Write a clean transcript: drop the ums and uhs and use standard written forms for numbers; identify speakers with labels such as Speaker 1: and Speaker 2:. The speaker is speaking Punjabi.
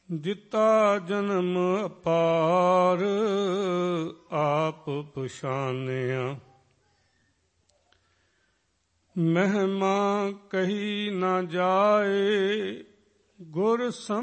Speaker 1: ਦਿੱਤਾ ਜਨਮ ਅਪਾਰ ਆਪ ਪਛਾਨਿਆ, ਮਹਿਮਾ ਕਹੀ ਨਾ ਜਾਏ ਗੁਰ